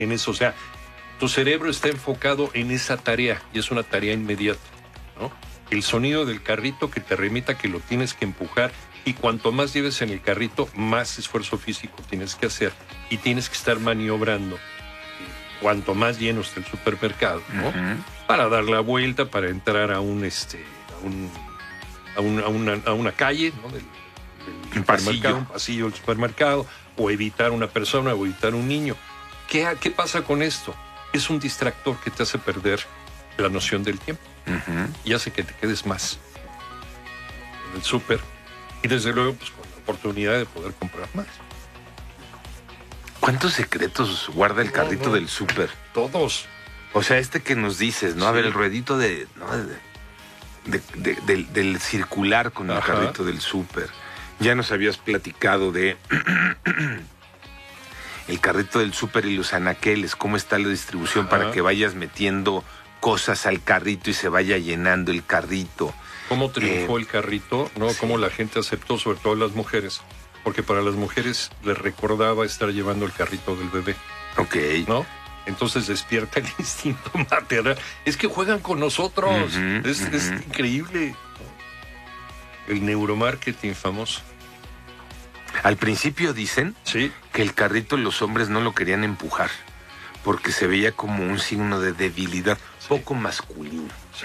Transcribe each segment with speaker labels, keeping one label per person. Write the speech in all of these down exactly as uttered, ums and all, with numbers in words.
Speaker 1: en eso. O sea, tu cerebro está enfocado en esa tarea y es una tarea inmediata, ¿no? El sonido del carrito que te remita que lo tienes que empujar y cuanto más lleves en el carrito, más esfuerzo físico tienes que hacer y tienes que estar maniobrando. Cuanto más lleno esté el supermercado, ¿no? Uh-huh. Para dar la vuelta, para entrar a un este, a un, a, un, a, una, a una calle, ¿no? Del, del
Speaker 2: un pasillo,
Speaker 1: un pasillo del supermercado, o evitar una persona, o evitar un niño. ¿Qué, qué pasa con esto? Es un distractor que te hace perder la noción del tiempo uh-huh. y hace que te quedes más en el súper y desde luego pues con la oportunidad de poder comprar más.
Speaker 2: ¿Cuántos secretos guarda el no, carrito no, del súper?
Speaker 1: Todos.
Speaker 2: O sea, este que nos dices, ¿no? Sí. A ver, el ruedito de, ¿no? de, de, de, de del, del circular con Ajá. el carrito del súper. Ya nos habías platicado de el carrito del súper y los anaqueles, cómo está la distribución Ajá. para que vayas metiendo cosas al carrito y se vaya llenando el carrito.
Speaker 1: Cómo triunfó eh, el carrito, ¿no? Sí. Cómo la gente aceptó, sobre todo las mujeres. Porque para las mujeres les recordaba estar llevando el carrito del bebé.
Speaker 2: Ok.
Speaker 1: ¿No? Entonces despierta el instinto maternal. Es que juegan con nosotros. Uh-huh, es, uh-huh. es increíble. El neuromarketing famoso.
Speaker 2: Al principio dicen
Speaker 1: ¿Sí?
Speaker 2: que el carrito los hombres no lo querían empujar porque se veía como un signo de debilidad, sí. poco masculino.
Speaker 1: Sí.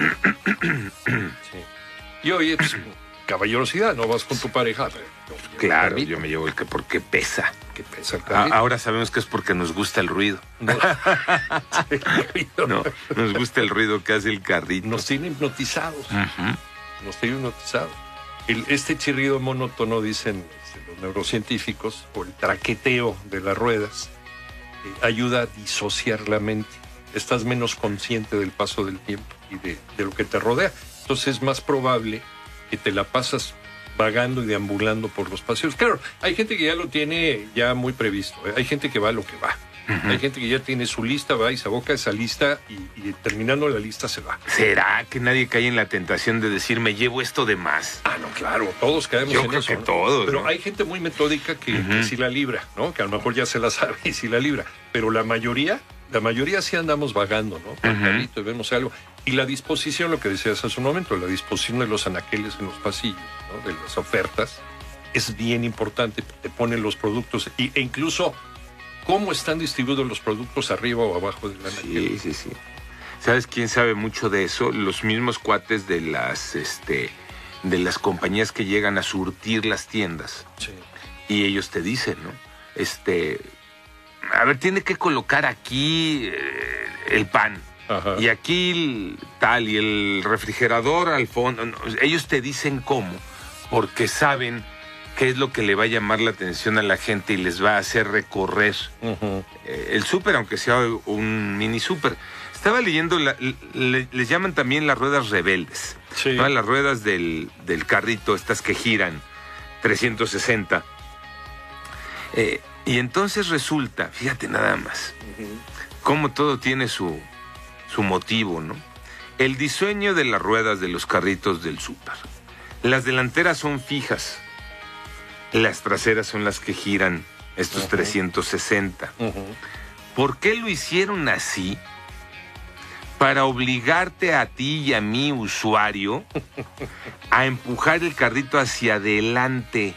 Speaker 1: sí. Y oye, pues, caballerosidad, no vas con tu pareja.
Speaker 2: Claro, yo me llevo el que porque pesa.
Speaker 1: Que pesa el carrito.
Speaker 2: Ahora sabemos que es porque nos gusta el ruido. No. el ruido. No, nos gusta el ruido que hace el carrito.
Speaker 1: Nos tiene hipnotizados.
Speaker 2: Uh-huh.
Speaker 1: Nos tiene hipnotizados. El, este chirrido monótono, dicen los neurocientíficos, o el traqueteo de las ruedas, eh, ayuda a disociar la mente. Estás menos consciente del paso del tiempo y de, de lo que te rodea. Entonces es más probable que te la pasas vagando y deambulando por los paseos. Claro, hay gente que ya lo tiene ya muy previsto, ¿eh? Hay gente que va a lo que va. Uh-huh. Hay gente que ya tiene su lista, va y se aboca esa lista y, y terminando la lista se va.
Speaker 2: ¿Será que nadie cae en la tentación de decir, me llevo esto de más?
Speaker 1: Ah, no, claro, todos caemos
Speaker 2: Yo
Speaker 1: en
Speaker 2: creo
Speaker 1: eso.
Speaker 2: que
Speaker 1: ¿no?
Speaker 2: todos.
Speaker 1: Pero
Speaker 2: ¿no?
Speaker 1: hay gente muy metódica que, uh-huh. que sí la libra, ¿no? Que a lo mejor ya se la sabe y sí la libra. Pero la mayoría, la mayoría sí andamos vagando, ¿no? Por el carrito y vemos algo. Y la disposición, lo que decías hace un momento, la disposición de los anaqueles en los pasillos, ¿no? De las ofertas, es bien importante. Te ponen los productos y, e incluso cómo están distribuidos los productos arriba o abajo del anaquel.
Speaker 2: Sí, sí, sí. ¿Sabes quién sabe mucho de eso? Los mismos cuates de las, este, de las compañías que llegan a surtir las tiendas.
Speaker 1: Sí.
Speaker 2: Y ellos te dicen, ¿no? Este, a ver, tiene que colocar aquí eh, el pan.
Speaker 1: Ajá.
Speaker 2: Y aquí el, tal, y el refrigerador al fondo. No, ellos te dicen cómo, porque saben qué es lo que le va a llamar la atención a la gente y les va a hacer recorrer uh-huh. eh, el súper, aunque sea un mini súper. Estaba leyendo, la, le, les llaman también las ruedas rebeldes,
Speaker 1: sí.
Speaker 2: ¿no? Las ruedas del, del carrito, estas que giran trescientos sesenta. Eh, y entonces resulta, fíjate nada más, uh-huh. cómo todo tiene su... su motivo, ¿no? El diseño de las ruedas de los carritos del súper. Las delanteras son fijas. Las traseras son las que giran estos uh-huh. trescientos sesenta.
Speaker 1: Uh-huh.
Speaker 2: ¿Por qué lo hicieron así? Para obligarte a ti y a mi usuario a empujar el carrito hacia adelante.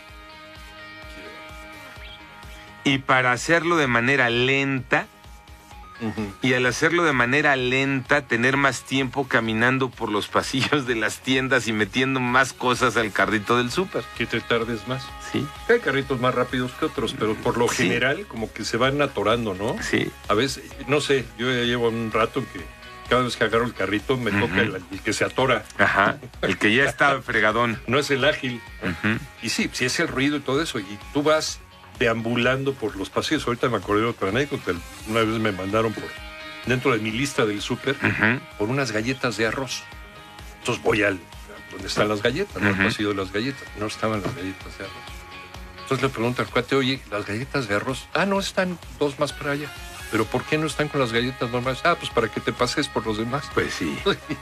Speaker 2: Y para hacerlo de manera lenta, Uh-huh. y al hacerlo de manera lenta, tener más tiempo caminando por los pasillos de las tiendas y metiendo más cosas al carrito del súper.
Speaker 1: Que te tardes más.
Speaker 2: Sí.
Speaker 1: Hay carritos más rápidos que otros, pero por lo sí. general como que se van atorando, ¿no?
Speaker 2: Sí.
Speaker 1: A veces, no sé, yo ya llevo un rato que cada vez que agarro el carrito me uh-huh. toca el, el que se atora.
Speaker 2: Ajá, el que ya está fregadón.
Speaker 1: No es el ágil.
Speaker 2: Uh-huh.
Speaker 1: Y sí, sí es el ruido y todo eso, y tú vas deambulando por los pasillos. Ahorita me acordé de otra anécdota. Una vez me mandaron por dentro de mi lista del súper
Speaker 2: uh-huh.
Speaker 1: por unas galletas de arroz. Entonces voy al donde están las galletas, uh-huh. no al pasillo de las galletas. No estaban las galletas de arroz. Entonces le pregunto al cuate, oye, ¿las galletas de arroz? Ah, no, están dos más para allá. ¿Pero por qué no están con las galletas normales? Ah, pues para que te pases por los demás.
Speaker 2: Pues sí.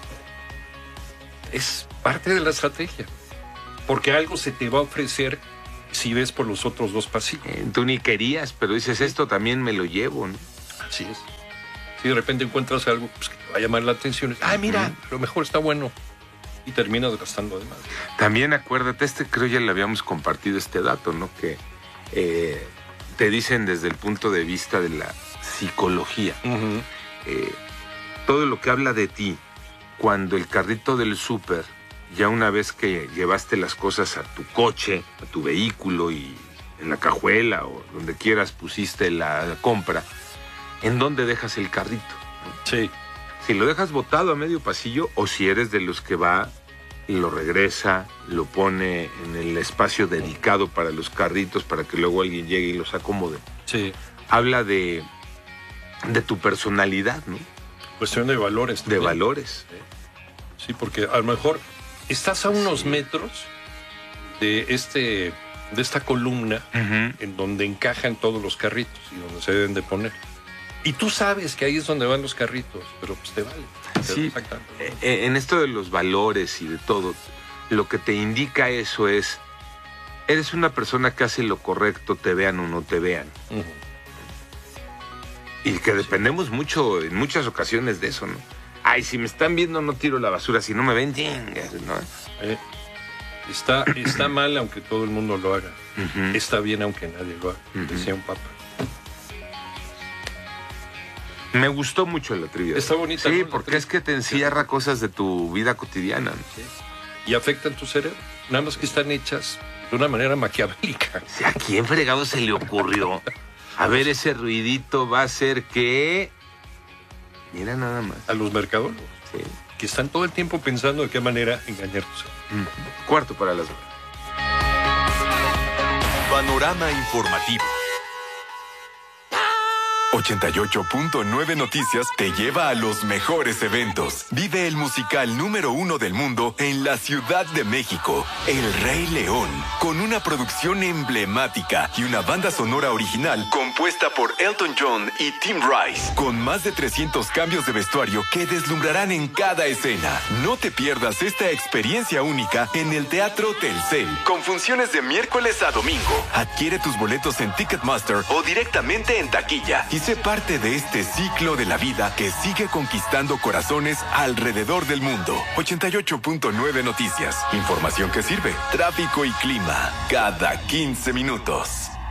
Speaker 1: Es parte de la estrategia. Porque algo se te va a ofrecer si ves por los otros dos pasillos.
Speaker 2: Eh, tú ni querías, pero dices, esto también me lo llevo, ¿no?
Speaker 1: Así es. Si de repente encuentras algo pues, que te va a llamar la atención, ah, mira, a lo mejor está bueno. Y terminas gastando de más.
Speaker 2: También acuérdate, este creo ya le habíamos compartido este dato, ¿no? Que eh, te dicen desde el punto de vista de la psicología, uh-huh. eh, todo lo que habla de ti, cuando el carrito del súper, ya una vez que llevaste las cosas a tu coche, a tu vehículo y en la cajuela o donde quieras pusiste la compra, ¿en dónde dejas el carrito?
Speaker 1: Sí.
Speaker 2: Si lo dejas botado a medio pasillo o si eres de los que va y lo regresa, lo pone en el espacio dedicado para los carritos para que luego alguien llegue y los acomode.
Speaker 1: Sí.
Speaker 2: Habla de, de tu personalidad, ¿no?
Speaker 1: Cuestión de valores.
Speaker 2: De también. valores.
Speaker 1: Sí, porque a lo mejor estás a unos sí. metros de este de esta columna uh-huh. en donde encajan todos los carritos y donde se deben de poner. Y tú sabes que ahí es donde van los carritos, pero pues te vale.
Speaker 2: Sí, eh, en esto de los valores y de todo, lo que te indica eso es, eres una persona que hace lo correcto, te vean o no te vean. Uh-huh. Y que dependemos mucho, en muchas ocasiones de eso, ¿no? Ay, si me están viendo no tiro la basura, si no me ven, ¿no?
Speaker 1: Eh, está, está mal aunque todo el mundo lo haga. Uh-huh. Está bien aunque nadie lo haga, uh-huh. decía un papa.
Speaker 2: Me gustó mucho la trivia.
Speaker 1: Está bonita.
Speaker 2: Sí,
Speaker 1: ¿no?
Speaker 2: porque es que te encierra sí. cosas de tu vida cotidiana.
Speaker 1: Sí. Y afectan tu cerebro. Nada más que están hechas de una manera maquiavélica.
Speaker 2: O sea, ¿a quién fregado se le ocurrió? A ver, ese ruidito va a hacer que... Mira nada más.
Speaker 1: A los mercadólogos.
Speaker 2: Sí.
Speaker 1: Que están todo el tiempo pensando de qué manera engañar tu cerebro.
Speaker 2: Mm. Cuarto para las dos.
Speaker 3: Panorama informativo. ochenta y ocho punto nueve Noticias te lleva a los mejores eventos. Vive el musical número uno del mundo en la Ciudad de México, El Rey León, con una producción emblemática y una banda sonora original compuesta por Elton John y Tim Rice, con más de trescientos cambios de vestuario que deslumbrarán en cada escena. No te pierdas esta experiencia única en el Teatro Telcel, con funciones de miércoles a domingo. Adquiere tus boletos en Ticketmaster o directamente en taquilla y sé parte de este ciclo de la vida que sigue conquistando corazones alrededor del mundo. ochenta y ocho punto nueve Noticias. Información que sirve. Tráfico y clima. Cada quince minutos.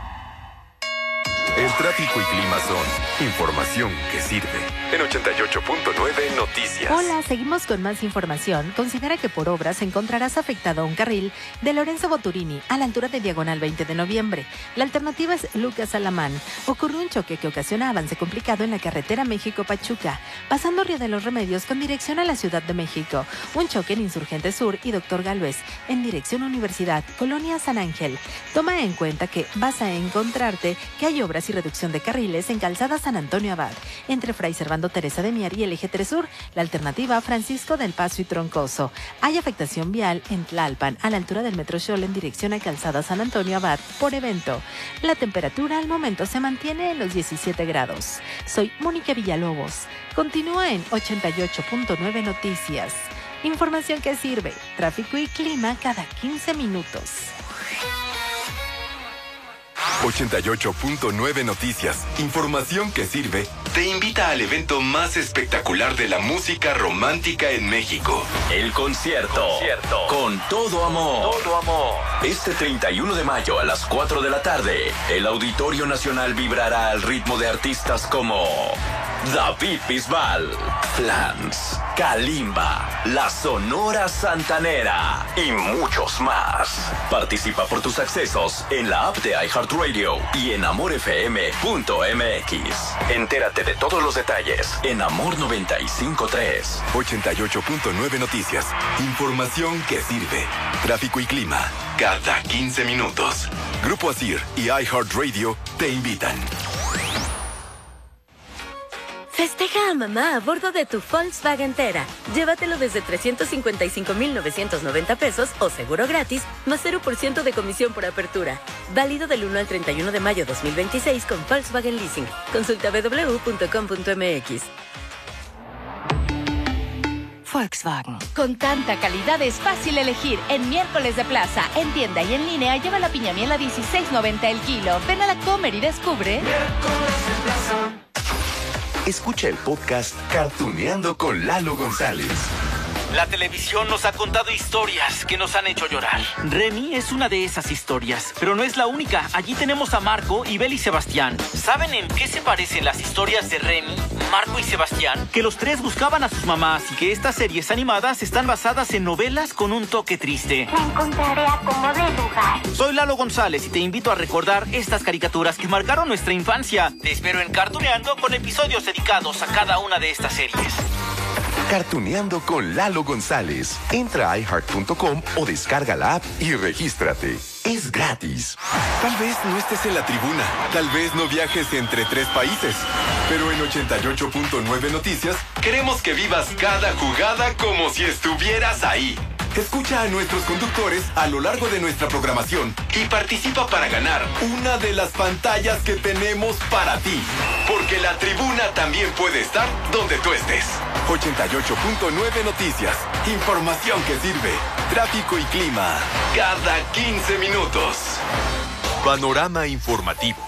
Speaker 3: El tráfico y clima son información que sirve. En ochenta y ocho punto nueve Noticias.
Speaker 4: Hola, seguimos con más información. Considera que por obras encontrarás afectado un carril de Lorenzo Boturini a la altura de Diagonal veinte de noviembre. La alternativa es Lucas Alamán. Ocurrió un choque que ocasiona avance complicado en la carretera México-Pachuca, pasando Río de los Remedios con dirección a la Ciudad de México. Un choque en Insurgente Sur y Doctor Gálvez en dirección Universidad, Colonia San Ángel. Toma en cuenta que vas a encontrarte que hay obras y reducción de carriles en Calzada San Antonio Abad, entre Fray Servando Teresa de Mier y el Eje tres Sur. La alternativa Francisco del Paso y Troncoso. Hay afectación vial en Tlalpan, a la altura del Metro Xol en dirección a Calzada San Antonio Abad, por evento. La temperatura al momento se mantiene en los diecisiete grados. Soy Mónica Villalobos. Continúa en ochenta y ocho punto nueve Noticias. Información que sirve. Tráfico y clima cada quince minutos.
Speaker 3: ochenta y ocho punto nueve Noticias, información que sirve, te invita al evento más espectacular de la música romántica en México. El concierto, concierto. Con todo amor. Todo amor. Este treinta y uno de mayo a las cuatro de la tarde, el Auditorio Nacional vibrará al ritmo de artistas como David Bisbal, Flans, Kalimba, La Sonora Santanera y muchos más. Participa por tus accesos en la app de iHeartRadio y en amor f m punto m x. Entérate de todos los detalles en Amor noventa y cinco punto tres. ochenta y ocho punto nueve Noticias. Información que sirve. Tráfico y clima cada quince minutos. Grupo Asir y iHeartRadio te invitan.
Speaker 5: Festeja a mamá a bordo de tu Volkswagen Tera. Llévatelo desde trescientos cincuenta y cinco mil novecientos noventa pesos o seguro gratis, más cero por ciento de comisión por apertura. Válido del uno al treinta y uno de mayo dos mil veintiséis con Volkswagen Leasing. Consulta w w w punto com punto m x.
Speaker 6: Volkswagen. Con tanta calidad es fácil elegir. En miércoles de plaza, en tienda y en línea, lleva la piña miel a dieciséis noventa el kilo. Ven a la Comer y descubre. Miércoles de plaza.
Speaker 3: Escucha el podcast Cartuneando con Lalo González.
Speaker 7: La televisión nos ha contado historias que nos han hecho llorar. Remy es una de esas historias, pero no es la única. Allí tenemos a Marco, Ibel y Sebastián. ¿Saben en qué se parecen las historias de Remy, Marco y Sebastián? Que los tres buscaban a sus mamás y que estas series animadas están basadas en novelas con un toque triste.
Speaker 8: Me encontraré a como de lugar.
Speaker 7: Soy Lalo González y te invito a recordar estas caricaturas que marcaron nuestra infancia. Te espero en Cartuneando con episodios dedicados a cada una de estas series.
Speaker 3: Cartuneando con Lalo González. Entra a i heart punto com o descarga la app y regístrate. Es gratis. Tal vez no estés en la tribuna, tal vez no viajes entre tres países, pero en ochenta y ocho punto nueve Noticias queremos que vivas cada jugada como si estuvieras ahí. Escucha a nuestros conductores a lo largo de nuestra programación y participa para ganar una de las pantallas que tenemos para ti. Porque la tribuna también puede estar donde tú estés. ochenta y ocho punto nueve Noticias. Información que sirve. Tráfico y clima. Cada quince minutos. Panorama informativo.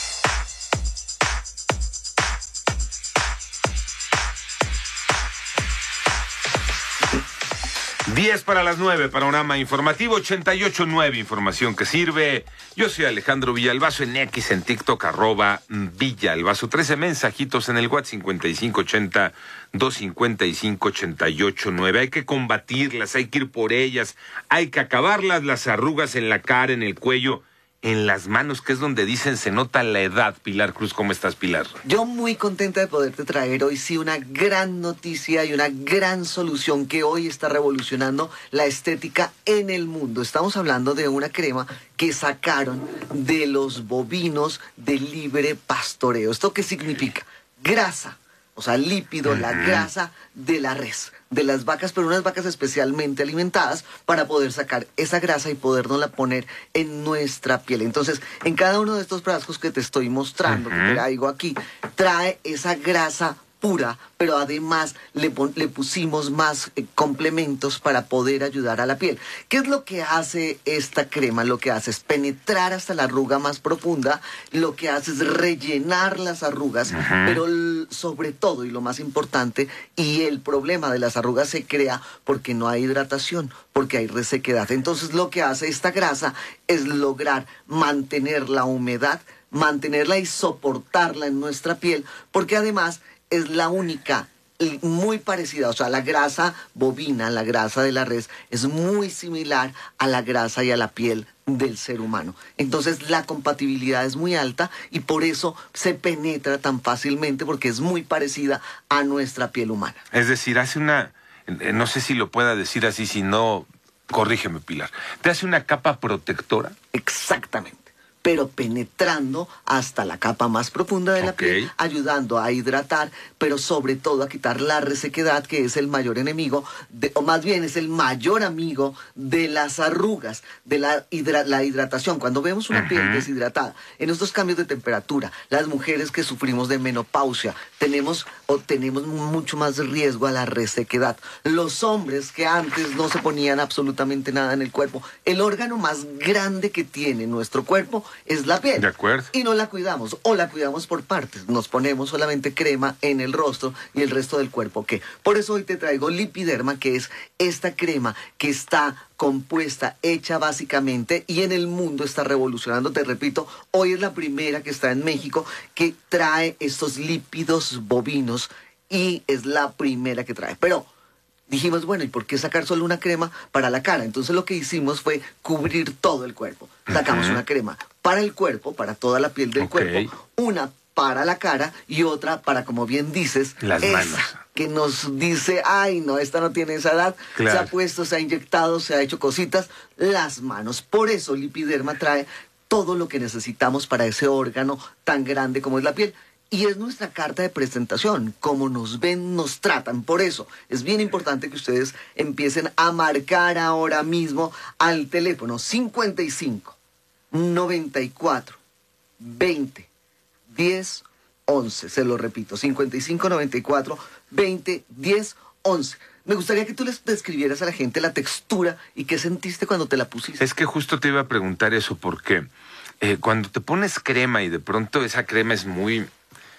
Speaker 2: diez para las nueve, panorama informativo, ochenta y ocho punto nueve, información que sirve. Yo soy Alejandro Villalbazo, en X, en TikTok, arroba Villalbazo. trece mensajitos en el WhatsApp, cincuenta y cinco ochenta, doscientos cincuenta y cinco, ochenta y ocho nueve. Hay que combatirlas, hay que ir por ellas, hay que acabarlas, las arrugas en la cara, en el cuello, en las manos, que es donde dicen se nota la edad. Pilar Cruz, ¿cómo estás, Pilar?
Speaker 9: Yo muy contenta de poderte traer hoy sí una gran noticia y una gran solución que hoy está revolucionando la estética en el mundo. Estamos hablando de una crema que sacaron de los bovinos de libre pastoreo. ¿Esto qué significa? Grasa, o sea, lípido, uh-huh. La grasa de la res, de las vacas, pero unas vacas especialmente alimentadas para poder sacar esa grasa y podernosla poner en nuestra piel. Entonces, en cada uno de estos frascos que te estoy mostrando, uh-huh. que traigo aquí, trae esa grasa pura, pero además le, le pusimos más eh, complementos para poder ayudar a la piel. ¿Qué es lo que hace esta crema? Lo que hace es penetrar hasta la arruga más profunda, lo que hace es rellenar las arrugas, uh-huh. pero sobre todo, y lo más importante, y el problema de las arrugas se crea porque no hay hidratación, porque hay resequedad. Entonces lo que hace esta grasa es lograr mantener la humedad, mantenerla y soportarla en nuestra piel, porque además es la única, muy parecida, o sea, la grasa bovina, la grasa de la res, es muy similar a la grasa y a la piel del ser humano. Entonces la compatibilidad es muy alta y por eso se penetra tan fácilmente, porque es muy parecida a nuestra piel humana.
Speaker 2: Es decir, hace una, no sé si lo pueda decir así, si no, corrígeme, Pilar, ¿te hace una capa protectora?
Speaker 9: Exactamente. Pero penetrando hasta la capa más profunda de la okay. piel, ayudando a hidratar, pero sobre todo a quitar la resequedad, que es el mayor enemigo, de, o más bien es el mayor amigo de las arrugas, de la, hidra, la hidratación. Cuando vemos una uh-huh. piel deshidratada, en estos cambios de temperatura, las mujeres que sufrimos de menopausia, tenemos, o tenemos mucho más riesgo a la resequedad. Los hombres que antes no se ponían absolutamente nada en el cuerpo, el órgano más grande que tiene nuestro cuerpo es la piel.
Speaker 2: De acuerdo.
Speaker 9: Y no la cuidamos, o la cuidamos por partes. Nos ponemos solamente crema en el rostro y el resto del cuerpo, ¿qué? Por eso hoy te traigo Lipiderma, que es esta crema que está compuesta, hecha básicamente, y en el mundo está revolucionando. Te repito, hoy es la primera que está en México que trae estos lípidos bovinos y es la primera que trae. Pero dijimos, bueno, ¿y por qué sacar solo una crema para la cara? Entonces lo que hicimos fue cubrir todo el cuerpo. Sacamos uh-huh. una crema para el cuerpo, para toda la piel del okay. cuerpo, una para la cara y otra para, como bien dices,
Speaker 2: las
Speaker 9: esa
Speaker 2: manos.
Speaker 9: Que nos dice, ay, no, esta no tiene esa edad, claro. Se ha puesto, se ha inyectado, se ha hecho cositas, las manos. Por eso Lipiderma trae todo lo que necesitamos para ese órgano tan grande como es la piel. Y es nuestra carta de presentación, como nos ven, nos tratan. Por eso es bien importante que ustedes empiecen a marcar ahora mismo al teléfono cincuenta y cinco, noventa y cuatro, veinte, diez, once. Se lo repito, cincuenta y cinco, noventa y cuatro, veinte, diez, once. Me gustaría que tú les describieras a la gente la textura y qué sentiste cuando te la pusiste.
Speaker 2: Es que justo te iba a preguntar eso, porque eh, cuando te pones crema y de pronto esa crema es muy...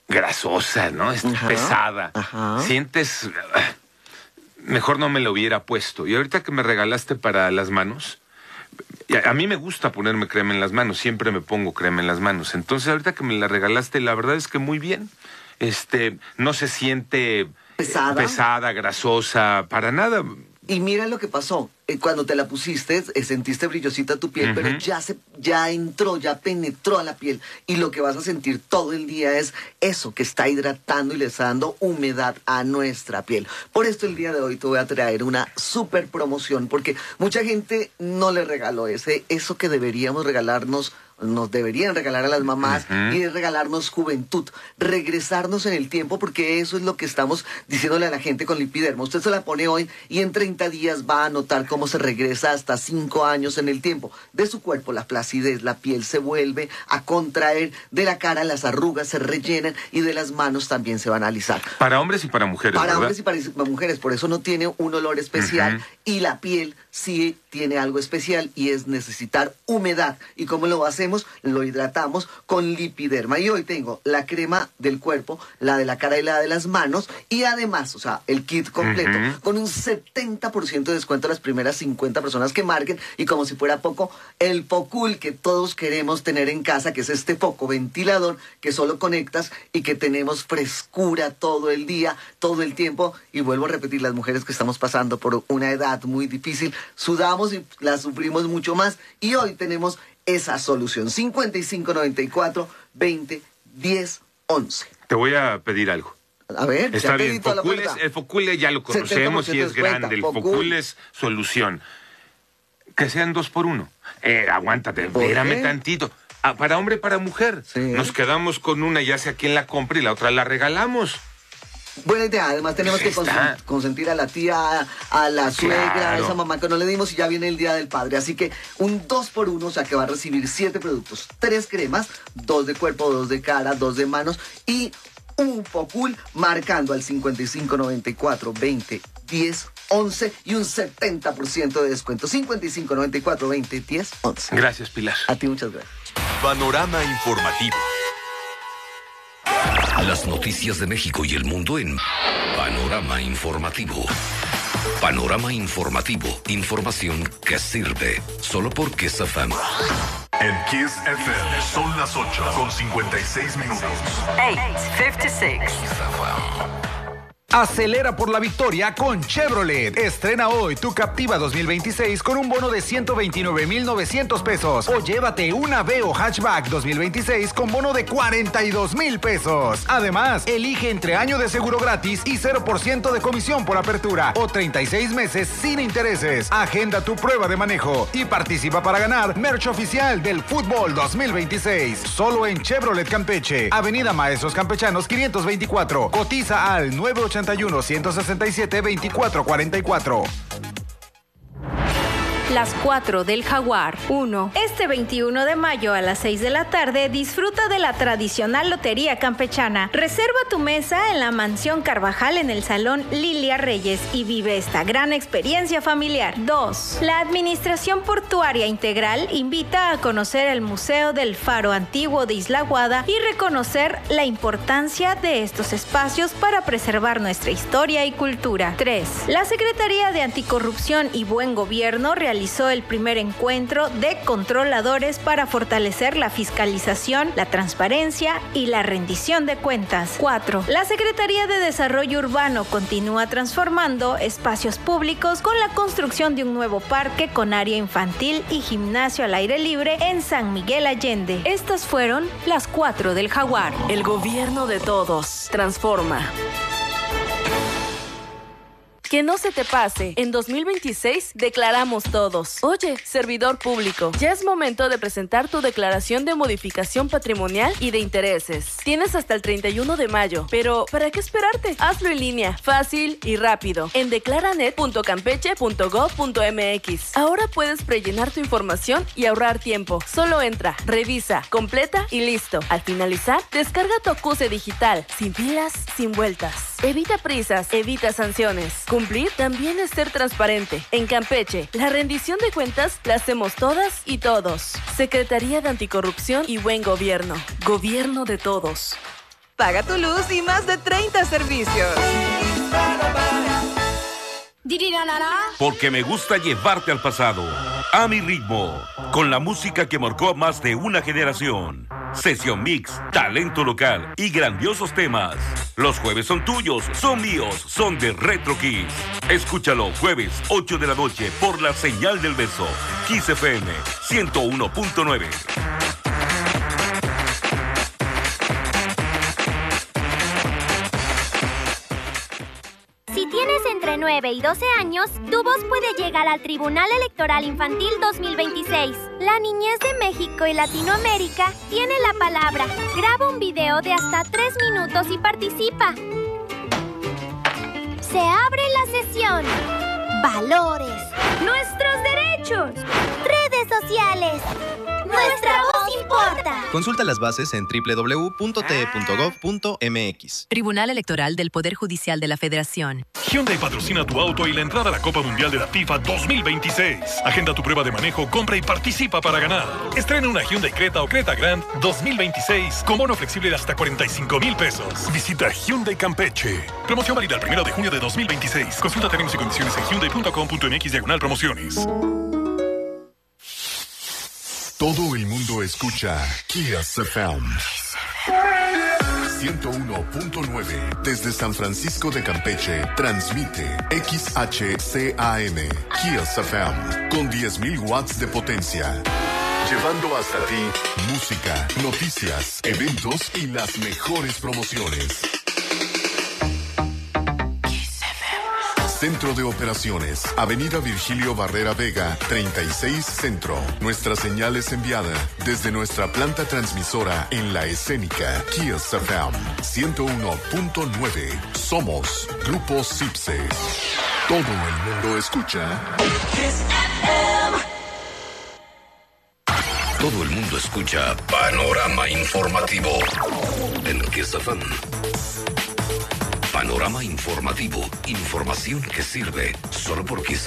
Speaker 2: grasosa, ¿no? Es
Speaker 9: Ajá,
Speaker 2: pesada.
Speaker 9: ajá.
Speaker 2: Sientes... Mejor no me lo hubiera puesto. Y ahorita que me regalaste para las manos... A mí me gusta ponerme crema en las manos, siempre me pongo crema en las manos. Entonces, ahorita que me la regalaste, la verdad es que muy bien. Este, no se siente
Speaker 9: pesada,
Speaker 2: pesada grasosa, para nada.
Speaker 9: Y mira lo que pasó. Eh, Cuando te la pusiste, eh, sentiste brillosita tu piel,
Speaker 2: Ujú.
Speaker 9: pero ya se, ya entró, ya penetró a la piel. Y lo que vas a sentir todo el día es eso, que está hidratando y le está dando humedad a nuestra piel. Por esto el día de hoy te voy a traer una super promoción, porque mucha gente no le regaló ese, eso que deberíamos regalarnos, nos deberían regalar a las mamás,
Speaker 2: Ujú.
Speaker 9: y es regalarnos juventud, regresarnos en el tiempo, porque eso es lo que estamos diciéndole a la gente con Lipiderma. Usted se la pone hoy y en treinta días va a notar cómo se regresa hasta cinco años en el tiempo. De su cuerpo, la flacidez, la piel se vuelve a contraer, de la cara las arrugas se rellenan y de las manos también se van a alisar.
Speaker 2: Para hombres y para mujeres,
Speaker 9: Para
Speaker 2: ¿verdad?
Speaker 9: hombres y para mujeres, por eso no tiene un olor especial.
Speaker 2: Ujú.
Speaker 9: Y la piel sí tiene algo especial y es necesitar humedad. ¿Y cómo lo hacemos? Lo hidratamos con Lipiderma. Y hoy tengo la crema del cuerpo, la de la cara y la de las manos, y además, o sea, el kit completo,
Speaker 2: Ujú.
Speaker 9: con un setenta por ciento de descuento a las primeras cincuenta personas que marquen. Y como si fuera poco, el Focul que todos queremos tener en casa, que es este foco ventilador que solo conectas y que tenemos frescura todo el día, todo el tiempo. Y vuelvo a repetir, las mujeres que estamos pasando por una edad muy difícil, sudamos y la sufrimos mucho más. Y hoy tenemos esa solución. cincuenta y cinco noventa y cuatro veinte diez once.
Speaker 2: Te voy a pedir algo.
Speaker 9: A ver,
Speaker 2: Está
Speaker 9: ya pedí
Speaker 2: bien,
Speaker 9: toda la
Speaker 2: Focul es-
Speaker 9: oferta.
Speaker 2: el Focul ya lo conocemos y es
Speaker 9: setenta por ciento de
Speaker 2: grande. El
Speaker 9: descuento.
Speaker 2: Focul
Speaker 9: Focul.
Speaker 2: es solución. Que sean dos por uno. Eh, aguántate,
Speaker 9: ¿Por
Speaker 2: espérame
Speaker 9: qué?
Speaker 2: tantito. Ah, para hombre y para mujer.
Speaker 9: Sí.
Speaker 2: Nos quedamos con una, ya sea quien la compre y la otra la regalamos.
Speaker 9: Buena idea, además tenemos
Speaker 2: Pues
Speaker 9: que
Speaker 2: está.
Speaker 9: consen- consentir a la tía, a la suegra, a
Speaker 2: Claro.
Speaker 9: esa mamá que no le dimos y ya viene el Día del Padre. Así que un dos por uno, o sea que va a recibir siete productos, tres cremas, dos de cuerpo, dos de cara, dos de manos y un Focul marcando al cincuenta y cinco noventa y cuatro veinte diez once y un setenta por ciento de descuento. cincuenta y cinco noventa y cuatro veinte diez once.
Speaker 2: Gracias, Pilar.
Speaker 9: A ti muchas gracias.
Speaker 3: Panorama informativo.
Speaker 10: Las noticias de México y el mundo en Panorama Informativo. Panorama Informativo. Información que sirve. Solo por Kiss F M.
Speaker 11: En Kiss F M son las ocho con cincuenta y seis minutos.
Speaker 12: eight fifty-six.
Speaker 13: Acelera por la victoria con Chevrolet. Estrena hoy tu Captiva dos mil veintiséis con un bono de ciento veintinueve mil novecientos pesos. O llévate una Veo Hatchback dos mil veintiséis con bono de cuarenta y dos mil pesos. Además, elige entre año de seguro gratis y cero por ciento de comisión por apertura. O treinta y seis meses sin intereses. Agenda tu prueba de manejo y participa para ganar merch oficial del Fútbol dos mil veintiséis. Solo en Chevrolet Campeche. Avenida Maestros Campechanos quinientos veinticuatro. Cotiza al nueve ocho uno, ciento sesenta y siete, veinticuatro cuarenta y cuatro.
Speaker 14: Las cuatro del Jaguar. uno. Este veintiuno de mayo a las seis de la tarde disfruta de la tradicional Lotería Campechana. Reserva tu mesa en la Mansión Carvajal en el Salón Lilia Reyes y vive esta gran experiencia familiar. dos. La Administración Portuaria Integral invita a conocer el Museo del Faro Antiguo de Isla Guada y reconocer la importancia de estos espacios para preservar nuestra historia y cultura. tres. La Secretaría de Anticorrupción y Buen Gobierno realiza realizó el primer encuentro de controladores para fortalecer la fiscalización, la transparencia y la rendición de cuentas. cuatro. La Secretaría de Desarrollo Urbano continúa transformando espacios públicos con la construcción de un nuevo parque con área infantil y gimnasio al aire libre en San Miguel Allende. Estas fueron las cuatro del Jaguar.
Speaker 12: El gobierno de todos. Transforma. Que no se te pase. En dos mil veintiséis declaramos todos. Oye, servidor público, ya es momento de presentar tu declaración de modificación patrimonial y de intereses. Tienes hasta el treinta y uno de mayo, pero ¿para qué esperarte? Hazlo en línea, fácil y rápido, en declaranet punto campeche punto gob punto mx. Ahora puedes prellenar tu información y ahorrar tiempo. Solo entra, revisa, completa y listo. Al finalizar, descarga tu acuse digital, sin filas, sin vueltas. Evita prisas, evita sanciones. Cumplir también es ser transparente. En Campeche, la rendición de cuentas la hacemos todas y todos. Secretaría de Anticorrupción y Buen Gobierno. Gobierno de todos.
Speaker 15: paga tu luz y más de treinta servicios.
Speaker 16: Porque me gusta llevarte al pasado, a mi ritmo, con la música que marcó a más de una generación. Sesión Mix, talento local y grandiosos temas. Los jueves son tuyos, son míos, son de Retro Kiss. Escúchalo jueves ocho de la noche por la señal del beso. Kiss F M ciento uno punto nueve.
Speaker 8: Si tienes entre nueve y doce años, tu voz puede llegar al Tribunal Electoral Infantil dos mil veintiséis. La niñez de México y Latinoamérica tiene la palabra. Graba un video de hasta tres minutos y participa. Se abre la sesión. Valores. Nuestros derechos. Redes sociales. Nuestra voz importa.
Speaker 17: Consulta las bases en doble u doble u doble u punto t e punto gov punto m x.
Speaker 18: Tribunal Electoral del Poder Judicial de la Federación.
Speaker 11: Hyundai patrocina tu auto y la entrada a la Copa Mundial de la FIFA dos mil veintiséis. Agenda tu prueba de manejo, compra y participa para ganar. Estrena una Hyundai Creta o Creta Grand dos mil veintiséis con bono flexible de hasta cuarenta y cinco mil pesos. Visita Hyundai Campeche. Promoción válida el primero de junio de dos mil veintiséis. Consulta términos y condiciones en hyundai punto com punto m x diagonal promociones.
Speaker 19: Todo el mundo escucha Kiss F M ciento uno punto nueve desde San Francisco de Campeche. Transmite X H C A M Kiss F M con diez mil watts de potencia, llevando hasta ti música, noticias, eventos y las mejores promociones. Centro de Operaciones, Avenida Virgilio Barrera Vega, treinta y seis Centro. Nuestra señal es enviada desde nuestra planta transmisora en La Escénica. Kiss F M ciento uno punto nueve. Somos Grupo Cipse. Todo el mundo escucha Kiss F M.
Speaker 10: Todo el mundo escucha Panorama Informativo en Kiss F M. Panorama Informativo. Información que sirve solo por Kiss